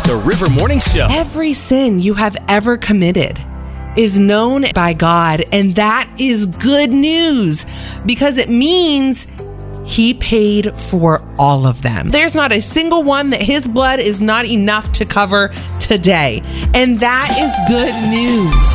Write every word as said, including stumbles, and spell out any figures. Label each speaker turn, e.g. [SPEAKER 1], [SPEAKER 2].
[SPEAKER 1] The River Morning Show.
[SPEAKER 2] Every sin you have ever committed is known by God, and that is good news because it means He paid for all of them. There's not a single one that His blood is not enough to cover today, and that is good news.